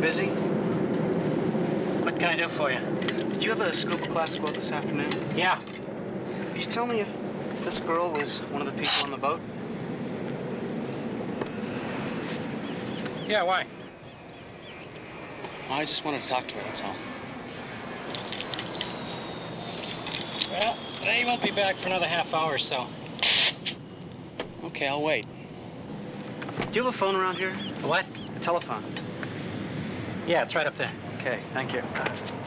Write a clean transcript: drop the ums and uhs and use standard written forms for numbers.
busy? What can I do for you? Did you have a scuba class go out this afternoon? Yeah. Could you tell me if this girl was one of the people on the boat? Yeah, why? I just wanted to talk to her, that's all. Well, they won't be back for another half hour or so. Okay, I'll wait. Do you have a phone around here? A what? A telephone. Yeah, it's right up there. Okay, thank you.